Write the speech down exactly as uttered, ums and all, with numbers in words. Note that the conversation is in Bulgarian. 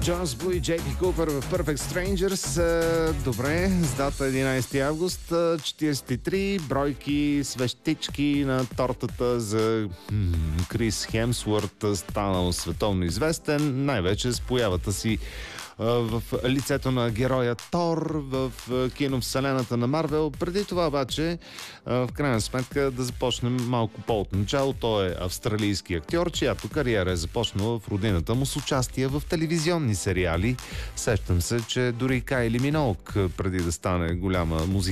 Джонас Блу и Джей Пи Купер в Perfect Strangers. Е, добре, с дата единайсети август, четирийсет и три бройки, свещички на тортата за м- Крис Хемсуърт, станал световно известен, най-вече с появата си в лицето на героя Тор в киновселената на Марвел. Преди това обаче, в крайна сметка, да започнем малко по-от начало. Той е австралийски актьор, чиято кариера е започнала в родината му с участие в телевизионни сериали. Сещам се, че дори Кайли Миноуг, преди да стане голяма музикант,